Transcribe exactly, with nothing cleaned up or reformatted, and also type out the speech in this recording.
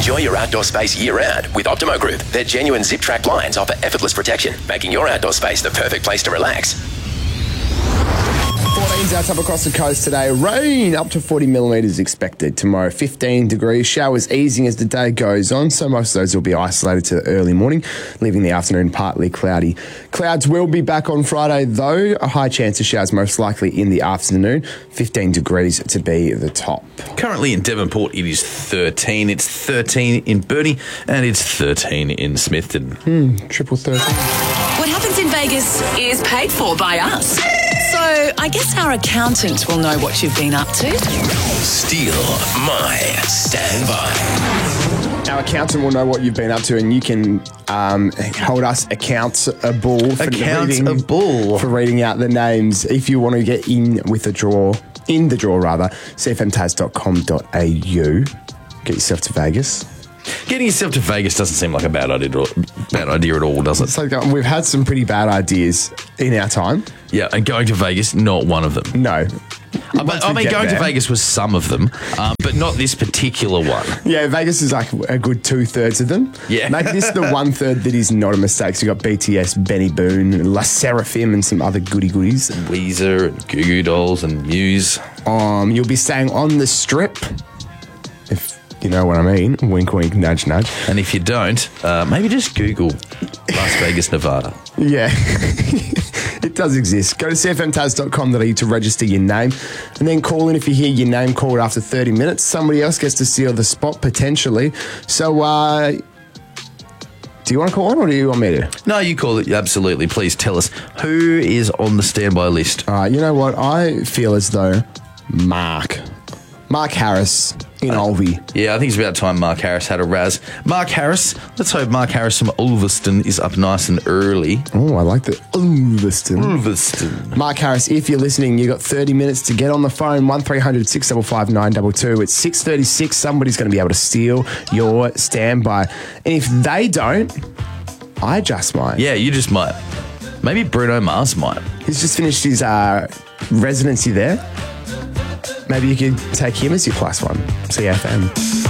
Enjoy your outdoor space year-round with Optimo Group. Their genuine zip-track blinds offer effortless protection, making your outdoor space the perfect place to relax. fourteens out up across the coast today. Rain up to forty millimetres expected. Tomorrow, fifteen degrees. Showers easing as the day goes on, so most of those will be isolated to the early morning, leaving the afternoon partly cloudy. Clouds will be back on Friday, though. A high chance of showers most likely in the afternoon. fifteen degrees to be the top. Currently in Devonport, it is thirteen. It's thirteen in Burnie, and it's thirteen in Smithton. Hmm, triple thirteen. What happens in Vegas is paid for by us. So I guess our accountant will know what you've been up to. Steal my standby. Our accountant will know what you've been up to, and you can um, hold us accountable for reading, Accountable. for reading out the names if you want to get in with the draw, in the draw rather, c f m taz dot com dot a u. Get yourself to Vegas. Getting yourself to Vegas doesn't seem like a bad idea, bad idea at all, does it? It's like um, we've had some pretty bad ideas in our time. Yeah, and going to Vegas, not one of them. No. I, Once I we mean, get going there- to Vegas was some of them, um, but not this particular one. Yeah, Vegas is like a good two-thirds of them. Yeah. Maybe this is the one-third that is not a mistake. So you've got B T S, Benny Boone, La Seraphim, and some other goody-goodies. Weezer and Goo Goo Dolls and Muse. Um, you'll be staying on the Strip, if you know what I mean. Wink, wink, nudge, nudge. And if you don't, uh, maybe just Google Las Vegas, Nevada. Yeah, it does exist. Go to c f m taz dot com dot a u to register your name, and then call in if you hear your name called after thirty minutes. Somebody else gets to steal the spot, potentially. So, uh, do you want to call on, or do you want me to? No, you call it. Absolutely. Please tell us who is on the standby list. Uh, you know what? I feel as though Mark, Mark Harris in Olvie. Yeah, I think it's about time Mark Harris had a razz. Mark Harris, let's hope Mark Harris from Ulverston is up nice and early. Oh, I like the Ulverston. Ulverston. Mark Harris, if you're listening, you got thirty minutes to get on the phone. one three hundred six five five nine two two. It's six thirty-six. Somebody's going to be able to steal your standby. And if they don't, I just might. Yeah, you just might. Maybe Bruno Mars might. He's just finished his uh, residency there. Maybe you could take him as your plus one. C F M.